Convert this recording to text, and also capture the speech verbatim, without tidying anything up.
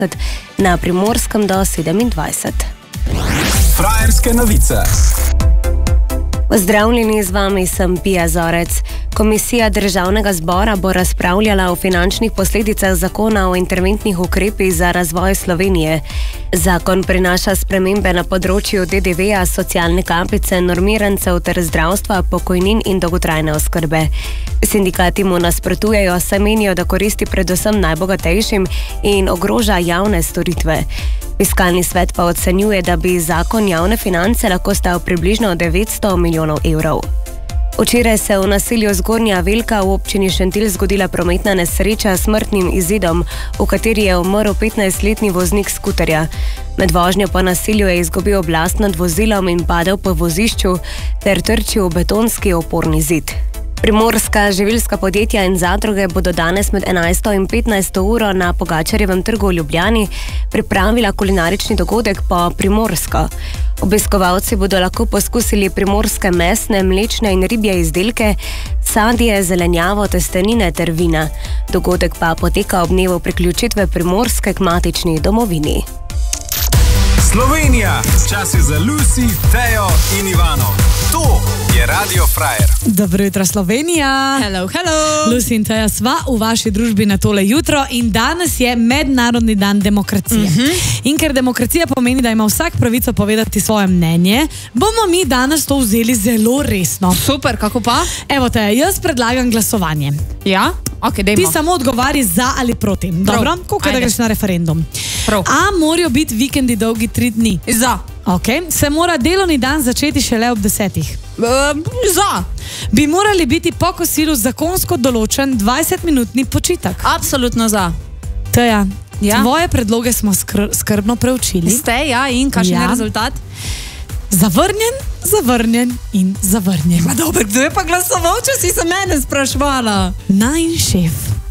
na Primorskem do sedemindvajset. Frajerske novice. Pozdravljeni, z vami sem Pija Zorec. Komisija Državnega zbora bo razpravljala o finančnih posledicah zakona o interventnih ukrepih za razvoj Slovenije. Zakon prinaša spremembe na področju D D V-ja, socialne kapice, normirancev ter zdravstva, pokojnin in dolgotrajne oskrbe. Sindikati mu nasprotujejo, saj menijo, da koristi predvsem najbogatejšim in ogroža javne storitve. Fiskalni svet pa ocenjuje, da bi zakon javne finance lahko stal približno devetsto milijonov evrov. Včeraj se v naselju Zgornja Velka v občini Šentilj zgodila prometna nesreča s smrtnim izidom, v kateri je umrl petnajstletni voznik skuterja. Med vožnjo po naselju je izgubil oblast nad vozilom in padel po vozišču ter trčil v betonski oporni zid. Primorska živilska podjetja in zadruge bodo danes med enajsto in petnajsto uro na Pogačarjevem trgu v Ljubljani pripravila kulinarični dogodek po primorsko. Obiskovalci bodo lahko poskusili primorske mesne, mlečne in ribje izdelke, sadje, zelenjavo, testenine ter vina. Dogodek pa poteka ob dnevu priključitve Primorske k matični domovini. Slovenija, čas je za Lucy, Tejo in Ivano. To je Radio Frajer. Dobro jutro, Slovenija. Hello, hello. Lucy in Teja sva v vaši družbi na tole jutro in danes je Mednarodni dan demokracije. Uh -huh. In ker demokracija pomeni, da ima vsak pravico povedati svoje mnenje, bomo mi danes to vzeli zelo resno. Super, kako pa? Evo Teja, jaz predlagam glasovanje. Ja? Ok, dejmo. Ti samo odgovari za ali proti. Dobro? Koliko da greš na referendum? Prav. A morajo biti vikendi dolgi tri dni? Za. Ok. Se mora delovni dan začeti šele ob desetih? Uh, za. Bi morali biti po kosilu zakonsko določen dvajsetminutni počitek? Absolutno za. Teja, ja? Tvoje predloge smo skr skrbno preučili. Ste, ja, in kakšen ja. je rezultat? Zavrnjen, zavrnjen in zavrnjen. Ma dobro, kdo je pa glasoval, če si se mene sprašvala? Najin šef.